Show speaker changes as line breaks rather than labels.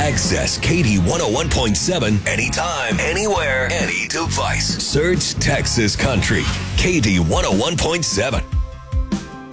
Access KD 101.7 anytime, anywhere, any device. Search Texas Country. KD 101.7.